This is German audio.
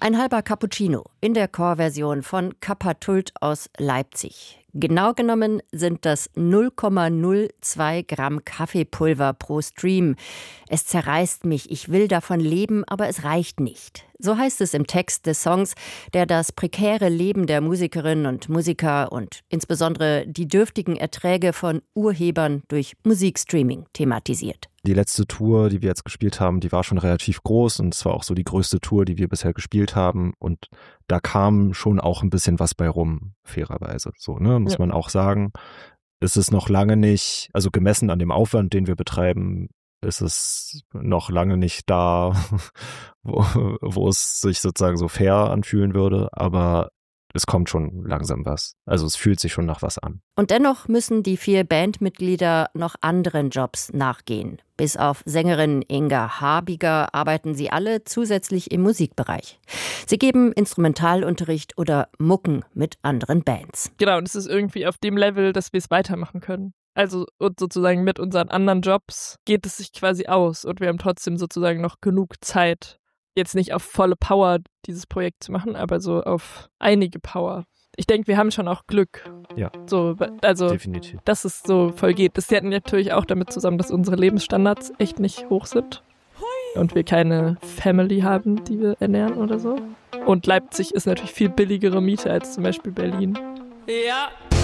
Ein halber Cappuccino in der Chorversion von Kappa-Tult aus Leipzig. Genau genommen sind das 0,02 Gramm Kaffeepulver pro Stream. Es zerreißt mich, ich will davon leben, aber es reicht nicht. So heißt es im Text des Songs, der das prekäre Leben der Musikerinnen und Musiker und insbesondere die dürftigen Erträge von Urhebern durch Musikstreaming thematisiert. Die letzte Tour, die wir jetzt gespielt haben, die war schon relativ groß und es war auch so die größte Tour, die wir bisher gespielt haben. Und da kam schon auch ein bisschen was bei rum, fairerweise. So, ne, muss man auch sagen. Es ist noch lange nicht, also gemessen an dem Aufwand, den wir betreiben, ist es noch lange nicht da, wo es sich sozusagen so fair anfühlen würde. Aber es kommt schon langsam was. Also es fühlt sich schon nach was an. Und dennoch müssen die 4 Bandmitglieder noch anderen Jobs nachgehen. Bis auf Sängerin Inga Habiger arbeiten sie alle zusätzlich im Musikbereich. Sie geben Instrumentalunterricht oder mucken mit anderen Bands. Genau, und es ist irgendwie auf dem Level, dass wir es weitermachen können. Also und sozusagen mit unseren anderen Jobs geht es sich quasi aus und wir haben trotzdem sozusagen noch genug Zeit, jetzt nicht auf volle Power dieses Projekt zu machen, aber so auf einige Power. Ich denke, wir haben schon auch Glück. Ja, so, also, definitiv. Dass es so voll geht. Das hängt natürlich auch damit zusammen, dass unsere Lebensstandards echt nicht hoch sind und wir keine Family haben, die wir ernähren oder so. Und Leipzig ist natürlich viel billigere Miete als zum Beispiel Berlin. Ja.